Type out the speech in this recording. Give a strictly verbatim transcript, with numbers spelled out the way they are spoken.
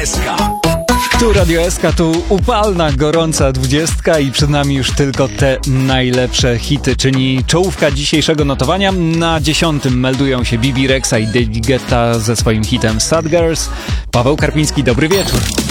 S K. Tu Radio S K, tu upalna, gorąca dwudziestka i przed nami już tylko te najlepsze hity, czyli czołówka dzisiejszego notowania. Na dziesiątym meldują się Bibi Rexha i David Guetta ze swoim hitem Sad Girls. Paweł Karpiński, dobry wieczór.